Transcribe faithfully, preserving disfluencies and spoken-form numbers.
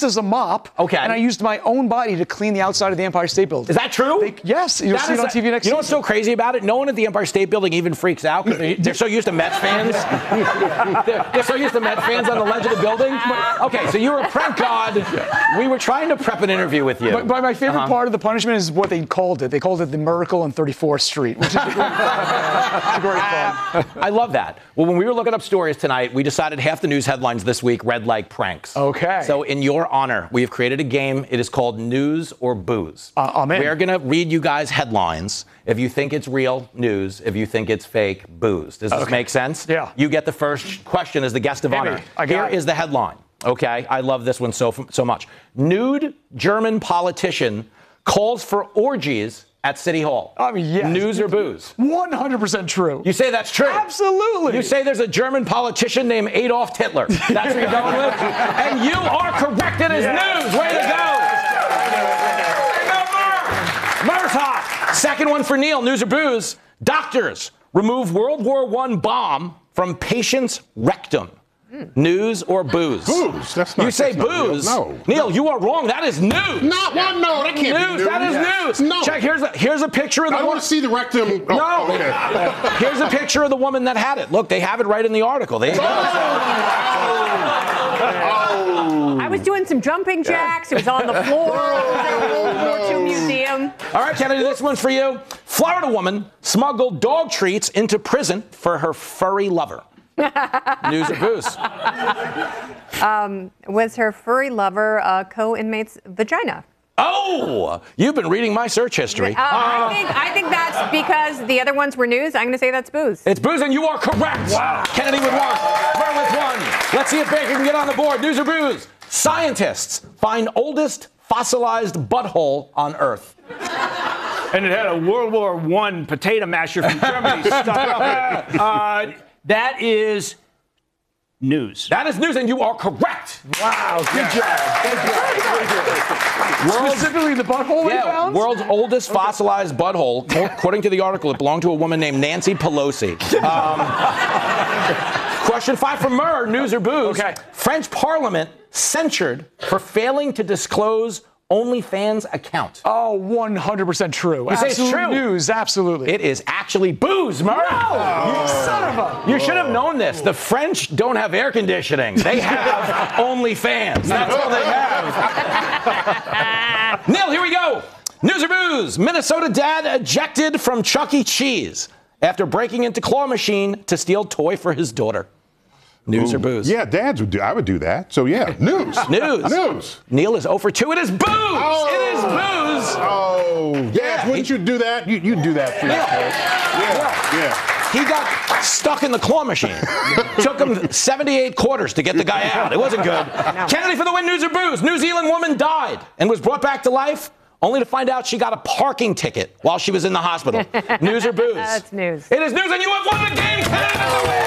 dressed as a mop. Okay. And I used my own body to clean the outside of the Empire State Building. Is that true? They, yes. You'll that see it on a, T V next You know what's season. so crazy about it? No one at the Empire State Building even freaks out because they're, they're so used to Mets fans. they're, they're so used to Mets fans on the ledge of the building. Okay, so you were a prank god. We were trying to prep an interview with you. But, but my favorite uh-huh. part of the punishment is what they called it. They called it the Miracle on thirty-fourth Street, which is a great fun. great fun. I love that. Well, when we were looking up stories tonight, we decided half the news headlines this week read like pranks. Okay. So in your honor, we have created a game. It is called News or Booze. Uh, I'm in. We're going to read you guys headlines. If you think it's real, news. If you think it's fake, booze. Does this Okay. make sense? Yeah. You get the first question as the guest of Hey, honor. I got Here it. is the headline. Okay, I love this one so so much. Nude German politician calls for orgies at City Hall. I mean, yes. News or booze? one hundred percent true. You say that's true? Absolutely. You say there's a German politician named Adolf Hitler. That's what you're going with? And you are correct. It is Yes. news. Way to go. Murr's hot. Second one for Neil. News or booze? Doctors remove World War One bomb from patient's rectum. News or booze? Booze. That's not. You say that's not booze. real. No. Neil, you are wrong. That is news. Not one. No, that can't news. be news. That is Yes. news. No. Check. Here's a here's a picture of the I one. want to see the rectum. Oh, No. Okay. Here's a picture of the woman that had it. Look, they have it right in the article. They I was doing some jumping jacks. It was on the floor. It was at the World War Two Museum. All right, Kennedy, this one's for you. Florida woman smuggled dog treats into prison for her furry lover. News or booze? Um, was her furry lover a co-inmate's vagina? Oh, you've been reading my search history. Uh, I think I think that's because the other ones were news. I'm going to say that's booze. It's booze, and you are correct. Wow. Kennedy with one. Murr with one. Let's see if Baker can get on the board. News or booze? Scientists find oldest fossilized butthole on Earth. And it had a World War One potato masher from Germany stuck up it. Uh, that is news. That is news, and you are correct. Wow, good job. Good job. Specifically the butthole they Yeah, found? world's oldest fossilized butthole. According to the article, it belonged to a woman named Nancy Pelosi. Um, question five from Murr, news or booze? Okay. French Parliament censured for failing to disclose OnlyFans account. Oh, one hundred percent true. You say it's Absolute true. news, absolutely. It is actually booze, Murr. You son of a... You should have known this. The French don't have air conditioning. They have OnlyFans. That's all they have. Neil, here we go. News or booze? Minnesota dad ejected from Chuck E. Cheese after breaking into claw machine to steal toy for his daughter. News Ooh. or booze? Yeah, dads would do. I would do that. So yeah, news. News. News. Neil is zero for two. It is booze. Oh. It is booze. Oh, Yeah, yes. Wouldn't he- you do that? You you do that for your kids. Yeah, yeah. He got stuck in the claw machine. Took him seventy-eight quarters to get the guy out. It wasn't good. Kennedy for the win. News or booze? New Zealand woman died and was brought back to life, only to find out she got a parking ticket while she was in the hospital. News or booze? That's news. It is news, and you have won the game, Kennedy.